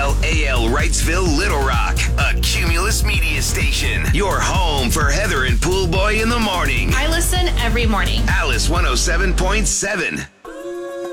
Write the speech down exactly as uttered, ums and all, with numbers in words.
L A L Wrightsville, Little Rock, a Cumulus media station. Your home for Heather and Pool Boy in the morning. I listen every morning. Alice one oh seven point seven.